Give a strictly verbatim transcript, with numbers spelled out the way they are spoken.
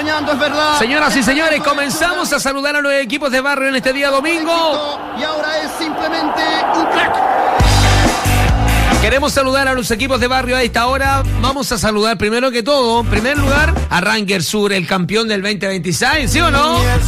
acompañando, es verdad. Señoras y señores, comenzamos a saludar a los equipos de barrio en este día domingo. Y ahora es simplemente un crack. Queremos saludar a los equipos de barrio a esta hora. Vamos a saludar primero que todo, en primer lugar, a Ranger Sur, el campeón del veinte veintiséis, ¿sí o no?